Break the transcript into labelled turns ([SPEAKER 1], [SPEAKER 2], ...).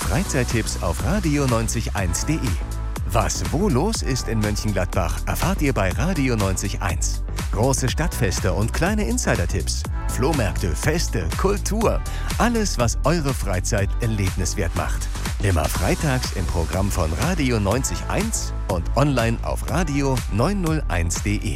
[SPEAKER 1] Freizeittipps auf radio901.de. Was wo los ist in Mönchengladbach, erfahrt ihr bei Radio 90.1. Große Stadtfeste und kleine Insider-Tipps, Flohmärkte, Feste, Kultur. Alles, was eure Freizeit erlebniswert macht. Immer freitags im Programm von Radio 90.1 und online auf radio901.de.